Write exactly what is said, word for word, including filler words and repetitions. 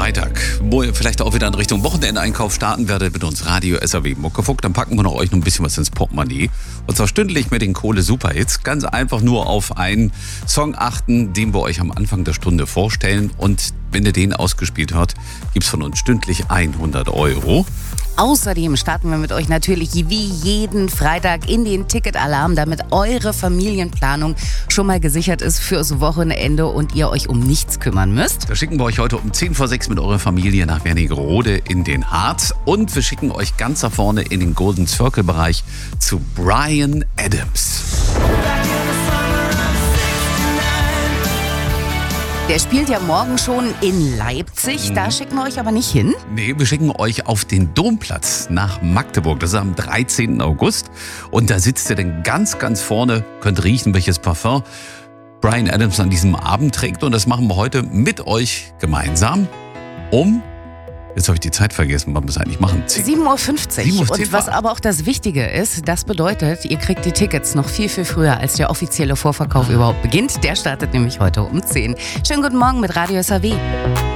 Freitag, wo ihr vielleicht auch wieder in Richtung Wochenendeinkauf starten werdet mit uns Radio S R W Muckefuck, dann packen wir noch euch noch ein bisschen was ins Portemonnaie. Und zwar stündlich mit den Kohle-Superhits. Ganz einfach nur auf einen Song achten, den wir euch am Anfang der Stunde vorstellen. Und wenn ihr den ausgespielt hört, gibt's von uns stündlich hundert Euro. Außerdem starten wir mit euch natürlich wie jeden Freitag in den Ticketalarm, damit eure Familienplanung schon mal gesichert ist fürs Wochenende und ihr euch um nichts kümmern müsst. Da schicken wir euch heute um zehn vor sechs mit eurer Familie nach Wernigerode in den Harz. Und wir schicken euch ganz da vorne in den Golden Circle Bereich zu Bryan Adams. Der spielt ja morgen schon in Leipzig, da schicken wir euch aber nicht hin. Nee, wir schicken euch auf den Domplatz nach Magdeburg. Das ist am dreizehnten August. Und da sitzt ihr dann ganz, ganz vorne, könnt riechen, welches Parfum Bryan Adams an diesem Abend trägt. Und das machen wir heute mit euch gemeinsam um... Jetzt habe ich die Zeit vergessen, wann wir es eigentlich machen. sieben Uhr fünfzig. Und was aber auch das Wichtige ist, das bedeutet, ihr kriegt die Tickets noch viel, viel früher, als der offizielle Vorverkauf überhaupt beginnt. Der startet nämlich heute um zehn. Schönen guten Morgen mit Radio S R W.